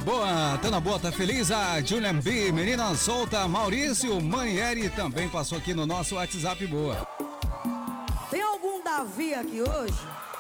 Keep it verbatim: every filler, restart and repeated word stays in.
Boa, tá na boa, tá feliz? A Julian B, menina solta, Maurício Manieri também passou aqui no nosso WhatsApp. Boa. Tem algum Davi aqui hoje?